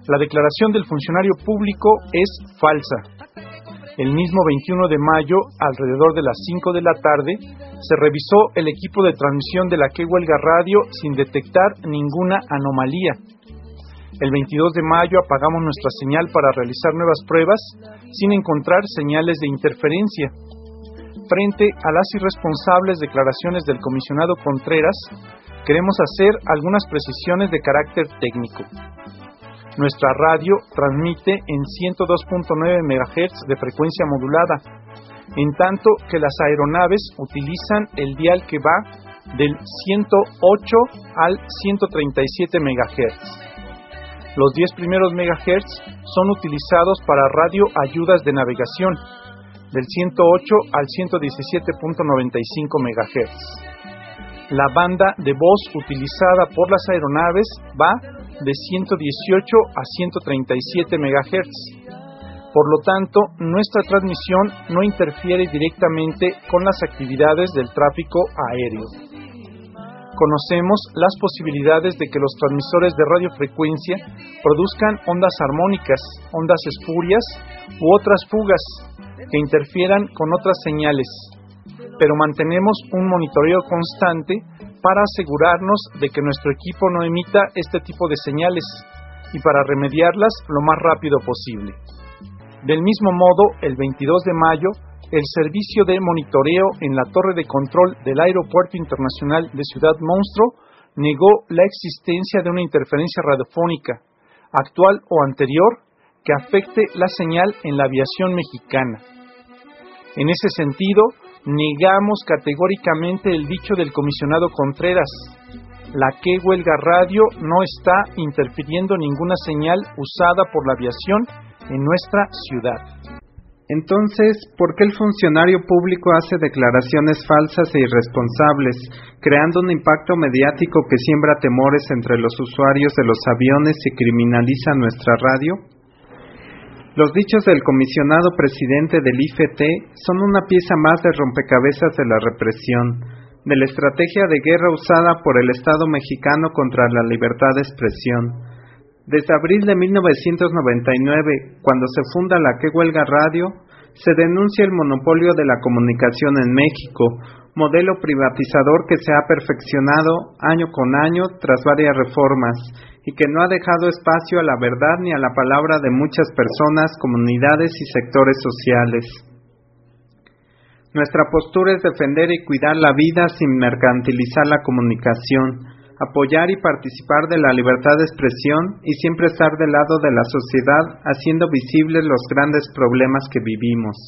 La declaración del funcionario público es falsa. El mismo 21 de mayo, alrededor de las 5 de la tarde, se revisó el equipo de transmisión de la Que Huelga Radio sin detectar ninguna anomalía. El 22 de mayo apagamos nuestra señal para realizar nuevas pruebas sin encontrar señales de interferencia. Frente a las irresponsables declaraciones del comisionado Contreras, queremos hacer algunas precisiones de carácter técnico. Nuestra radio transmite en 102.9 MHz de frecuencia modulada, en tanto que las aeronaves utilizan el dial que va del 108 al 137 MHz. Los 10 primeros megahertz son utilizados para radio ayudas de navegación, del 108 al 117.95 MHz. La banda de voz utilizada por las aeronaves va de 118 a 137 MHz. Por lo tanto, nuestra transmisión no interfiere directamente con las actividades del tráfico aéreo. Conocemos las posibilidades de que los transmisores de radiofrecuencia produzcan ondas armónicas, ondas espurias u otras fugas que interfieran con otras señales, pero mantenemos un monitoreo constante para asegurarnos de que nuestro equipo no emita este tipo de señales y para remediarlas lo más rápido posible. Del mismo modo, el 22 de mayo, el servicio de monitoreo en la torre de control del Aeropuerto Internacional de Ciudad Monstruo negó la existencia de una interferencia radiofónica, actual o anterior, que afecte la señal en la aviación mexicana. En ese sentido, negamos categóricamente el dicho del comisionado Contreras. La Que Huelga Radio no está interfiriendo ninguna señal usada por la aviación en nuestra ciudad. Entonces, ¿por qué el funcionario público hace declaraciones falsas e irresponsables, creando un impacto mediático que siembra temores entre los usuarios de los aviones y criminaliza nuestra radio? Los dichos del comisionado presidente del IFT son una pieza más de rompecabezas de la represión, de la estrategia de guerra usada por el Estado mexicano contra la libertad de expresión. Desde abril de 1999, cuando se funda la Que Huelga Radio, se denuncia el monopolio de la comunicación en México, modelo privatizador que se ha perfeccionado año con año tras varias reformas y que no ha dejado espacio a la verdad ni a la palabra de muchas personas, comunidades y sectores sociales. Nuestra postura es defender y cuidar la vida sin mercantilizar la comunicación, apoyar y participar de la libertad de expresión y siempre estar del lado de la sociedad, haciendo visibles los grandes problemas que vivimos.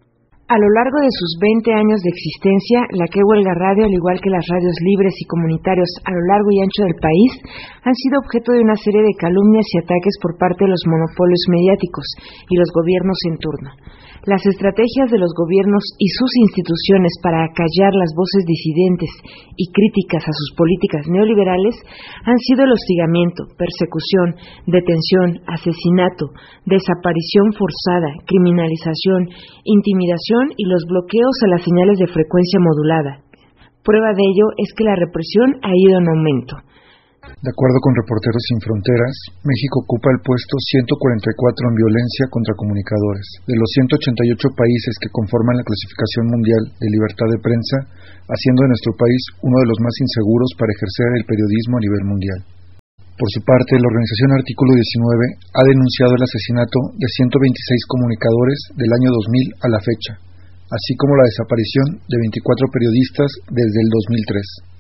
A lo largo de sus 20 años de existencia, la Que Huelga Radio, al igual que las radios libres y comunitarios a lo largo y ancho del país, han sido objeto de una serie de calumnias y ataques por parte de los monopolios mediáticos y los gobiernos en turno. Las estrategias de los gobiernos y sus instituciones para acallar las voces disidentes y críticas a sus políticas neoliberales han sido el hostigamiento, persecución, detención, asesinato, desaparición forzada, criminalización, intimidación y los bloqueos a las señales de frecuencia modulada. Prueba de ello es que la represión ha ido en aumento. De acuerdo con Reporteros Sin Fronteras, México ocupa el puesto 144 en violencia contra comunicadores. De los 188 países que conforman la clasificación mundial de libertad de prensa, haciendo de nuestro país uno de los más inseguros para ejercer el periodismo a nivel mundial. Por su parte, la organización Artículo 19 ha denunciado el asesinato de 126 comunicadores del año 2000 a la fecha, así como la desaparición de 24 periodistas desde el 2003.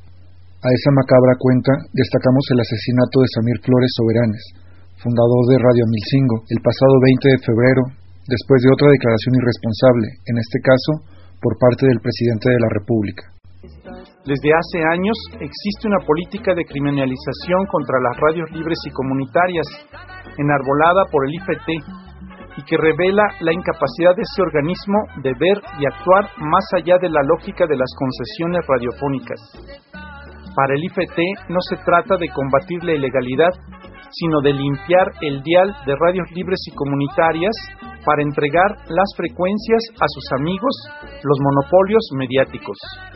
A esa macabra cuenta destacamos el asesinato de Samir Flores Soberanes, fundador de Radio Amilcingo, el pasado 20 de febrero, después de otra declaración irresponsable, en este caso, por parte del presidente de la República. Desde hace años existe una política de criminalización contra las radios libres y comunitarias, enarbolada por el IFT, y que revela la incapacidad de ese organismo de ver y actuar más allá de la lógica de las concesiones radiofónicas. Para el IFT no se trata de combatir la ilegalidad, sino de limpiar el dial de radios libres y comunitarias para entregar las frecuencias a sus amigos, los monopolios mediáticos.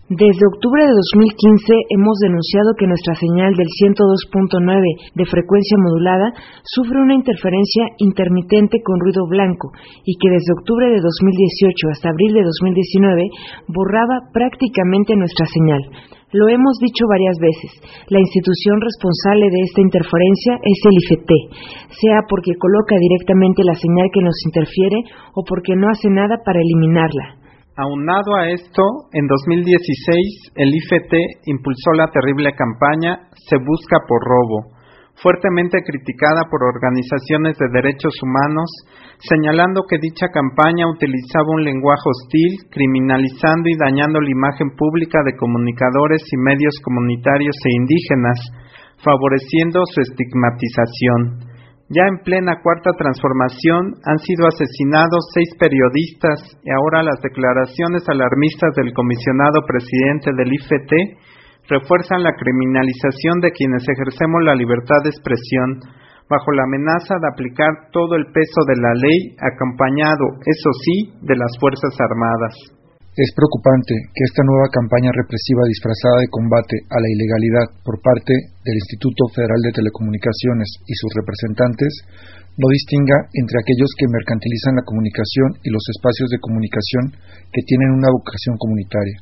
Desde octubre de 2015 hemos denunciado que nuestra señal del 102.9 de frecuencia modulada sufre una interferencia intermitente con ruido blanco y que desde octubre de 2018 hasta abril de 2019 borraba prácticamente nuestra señal. Lo hemos dicho varias veces, la institución responsable de esta interferencia es el IFT, sea porque coloca directamente la señal que nos interfiere o porque no hace nada para eliminarla. Aunado a esto, en 2016 el IFT impulsó la terrible campaña Se Busca por Robo, fuertemente criticada por organizaciones de derechos humanos, señalando que dicha campaña utilizaba un lenguaje hostil, criminalizando y dañando la imagen pública de comunicadores y medios comunitarios e indígenas, favoreciendo su estigmatización. Ya en plena cuarta transformación han sido asesinados 6 periodistas y ahora las declaraciones alarmistas del comisionado presidente del IFT refuerzan la criminalización de quienes ejercemos la libertad de expresión, bajo la amenaza de aplicar todo el peso de la ley, acompañado, eso sí, de las Fuerzas Armadas. Es preocupante que esta nueva campaña represiva disfrazada de combate a la ilegalidad por parte del Instituto Federal de Telecomunicaciones y sus representantes no distinga entre aquellos que mercantilizan la comunicación y los espacios de comunicación que tienen una vocación comunitaria.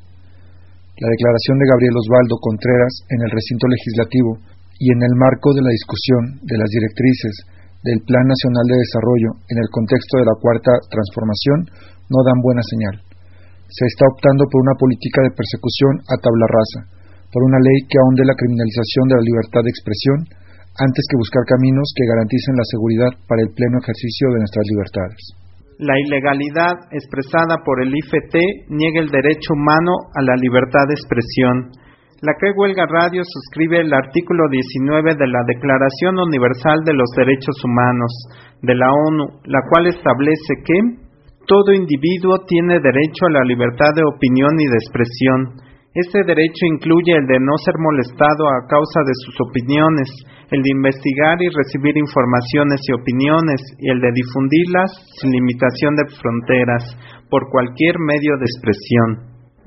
La declaración de Gabriel Osvaldo Contreras en el recinto legislativo y en el marco de la discusión de las directrices del Plan Nacional de Desarrollo en el contexto de la Cuarta Transformación no dan buena señal. Se está optando por una política de persecución a tabla rasa, por una ley que ahonde la criminalización de la libertad de expresión, antes que buscar caminos que garanticen la seguridad para el pleno ejercicio de nuestras libertades. La ilegalidad expresada por el IFT niega el derecho humano a la libertad de expresión. La Que Huelga Radio suscribe el artículo 19 de la Declaración Universal de los Derechos Humanos de la ONU, la cual establece que todo individuo tiene derecho a la libertad de opinión y de expresión. Este derecho incluye el de no ser molestado a causa de sus opiniones, el de investigar y recibir informaciones y opiniones, y el de difundirlas sin limitación de fronteras, por cualquier medio de expresión.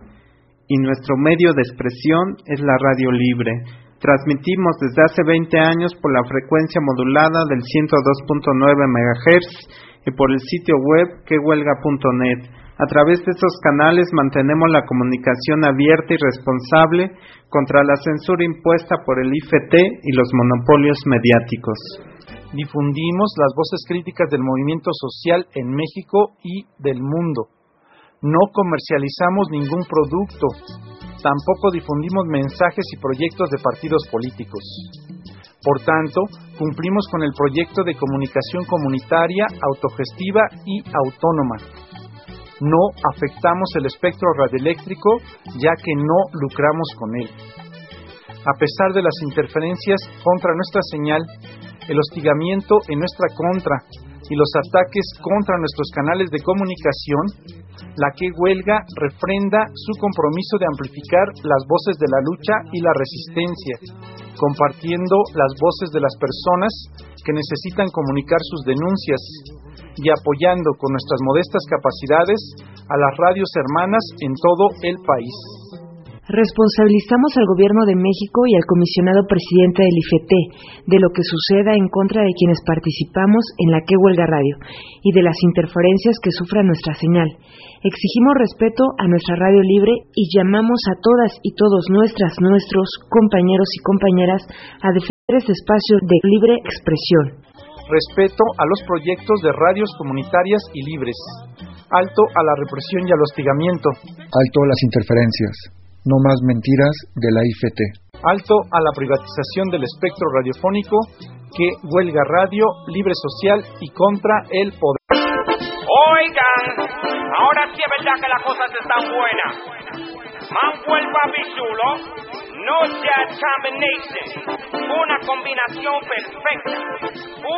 Y nuestro medio de expresión es la radio libre. Transmitimos desde hace 20 años por la frecuencia modulada del 102.9 MHz, y por el sitio web quehuelga.net. A través de estos canales mantenemos la comunicación abierta y responsable contra la censura impuesta por el IFT y los monopolios mediáticos. Difundimos las voces críticas del movimiento social en México y del mundo. No comercializamos ningún producto. Tampoco difundimos mensajes y proyectos de partidos políticos. Por tanto, cumplimos con el proyecto de comunicación comunitaria, autogestiva y autónoma. No afectamos el espectro radioeléctrico, ya que no lucramos con él. A pesar de las interferencias contra nuestra señal, el hostigamiento en nuestra contra y los ataques contra nuestros canales de comunicación, la Que Huelga refrenda su compromiso de amplificar las voces de la lucha y la resistencia, compartiendo las voces de las personas que necesitan comunicar sus denuncias y apoyando con nuestras modestas capacidades a las radios hermanas en todo el país. Responsabilizamos al Gobierno de México y al comisionado presidente del IFT de lo que suceda en contra de quienes participamos en la Que Huelga Radio y de las interferencias que sufra nuestra señal. Exigimos respeto a nuestra radio libre y llamamos a todas y todos nuestros compañeros y compañeras a defender este espacio de libre expresión. Respeto a los proyectos de radios comunitarias y libres. Alto a la represión y al hostigamiento. Alto a las interferencias. No más mentiras de la IFT. Alto a la privatización del espectro radiofónico. Que Huelga Radio, libre social y contra el poder. Oigan, ahora sí es verdad que las cosas están buenas. Mango el papi chulo, no jazz combination, una combinación perfecta.